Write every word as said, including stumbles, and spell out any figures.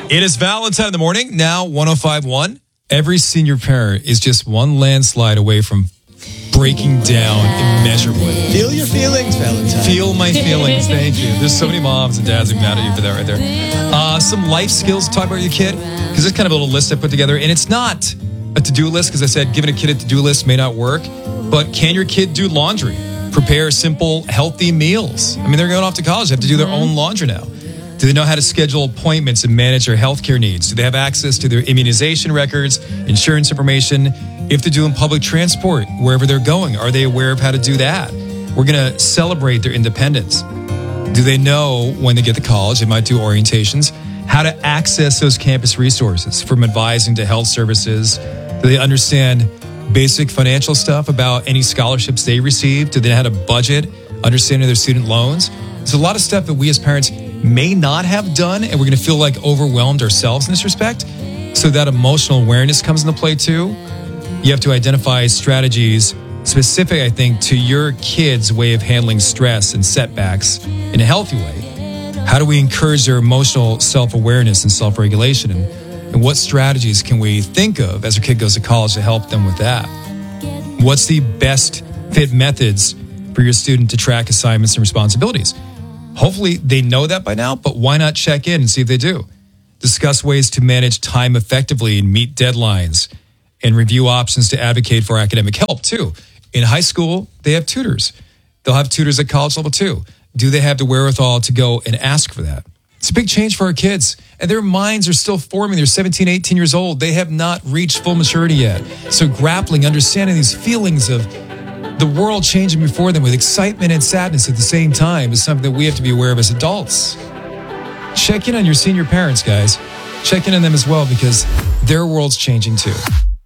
It is Valentine in the morning, now one oh five point one. Every senior parent is just one landslide away from breaking down immeasurably. Feel your feelings, Valentine. Feel my feelings. Thank you. There's so many moms and dads who are mad at you for that right there. Uh, some life skills to talk about your kid, because it's kind of a little list I put together, and it's not a to-do list, because I said giving a kid a to-do list may not work, but can your kid do laundry? Prepare simple, healthy meals. I mean, they're going off to college. They have to do their own laundry now. Do they know how to schedule appointments and manage their healthcare needs? Do they have access to their immunization records, insurance information? If they're doing public transport, wherever they're going, are they aware of how to do that? We're going to celebrate their independence. Do they know when they get to college, they might do orientations, how to access those campus resources, from advising to health services? Do they understand basic financial stuff about any scholarships they receive? Do they know how to budget, understanding their student loans? There's a lot of stuff that we as parents may not have done, and we're going to feel like overwhelmed ourselves in this respect. So that emotional awareness comes into play too. You have to identify strategies specific, I think, to your kid's way of handling stress and setbacks in a healthy way. How do we encourage their emotional self-awareness and self-regulation? And, and what strategies can we think of as our kid goes to college to help them with that? What's the best fit methods for your student to track assignments and responsibilities? Hopefully they know that by now, but why not check in and see if they do? Discuss ways to manage time effectively and meet deadlines, and review options to advocate for academic help too. In high school, they have tutors. They'll have tutors at college level too. Do they have the wherewithal to go and ask for that? It's a big change for our kids, and their minds are still forming. They're seventeen, eighteen years old. They have not reached full maturity yet. So grappling, understanding these feelings of the world changing before them with excitement and sadness at the same time is something that we have to be aware of as adults. Check in on your senior parents, guys. Check in on them as well, because their world's changing too.